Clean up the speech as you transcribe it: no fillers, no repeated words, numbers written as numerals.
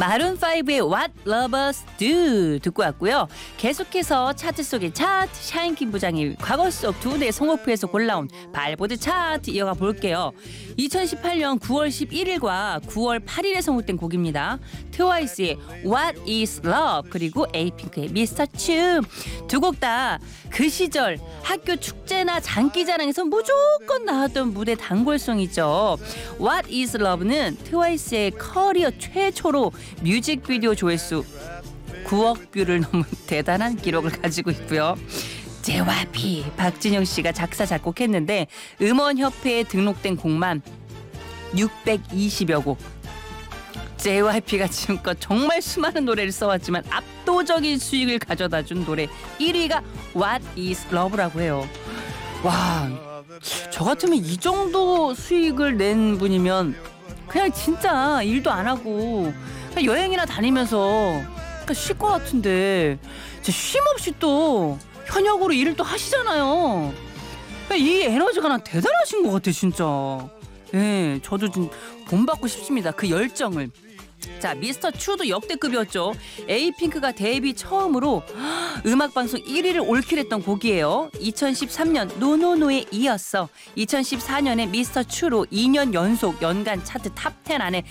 마룬5의 What Lovers Do 듣고 왔고요. 계속해서 차트 속의 차트 샤인 김 부장이 과거 속 두 대 송호프에서 골라온 발보드 차트 이어가 볼게요. 2018년 9월 11일과 9월 8일에 선곡된 곡입니다. 트와이스의 What is Love 그리고 에이핑크의 Mr. Chu 두 곡 다 그 시절 학교 축제나 장기자랑에서 무조건 나왔던 무대 단골송이죠. What is Love는 트와이스의 커리어 최초로 뮤직비디오 조회수 9억 뷰를 넘은 대단한 기록을 가지고 있고요. JYP 박진영 씨가 작사 작곡했는데 음원협회에 등록된 곡만 620여 곡. JYP가 지금껏 정말 수많은 노래를 써왔지만 압도적인 수익을 가져다준 노래 1위가 What is Love라고 해요. 와, 저 같으면 이 정도 수익을 낸 분이면 그냥 진짜 일도 안 하고 그냥 여행이나 다니면서 쉴 것 같은데 쉼 없이 또 현역으로 일을 또 하시잖아요. 이 에너지가 난 대단하신 것 같아 진짜. 네, 저도 좀 본받고 싶습니다. 그 열정을. 자, 미스터 추도 역대급이었죠. 에이핑크가 데뷔 처음으로 음악방송 1위를 올킬했던 곡이에요. 2013년 노노노에 이어서 2014년에 미스터 추로 2년 연속 연간 차트 탑10 안에